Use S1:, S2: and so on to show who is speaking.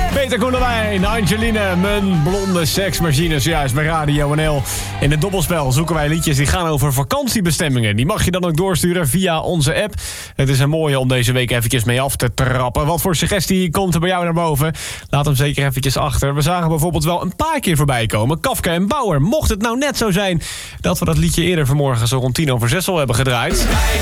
S1: Peter Koelewijn, Angeline, mijn blonde seksmachine, zojuist bij Radio NL. In het dobbelspel zoeken wij liedjes die gaan over vakantiebestemmingen. Die mag je dan ook doorsturen via onze app. Het is een mooie om deze week eventjes mee af te trappen. Wat voor suggestie komt er bij jou naar boven? Laat hem zeker eventjes achter. We zagen bijvoorbeeld wel een paar keer voorbij komen. Kafka en Bauer. Mocht het nou net zo zijn dat we dat liedje eerder vanmorgen zo rond 5:50 al hebben gedraaid.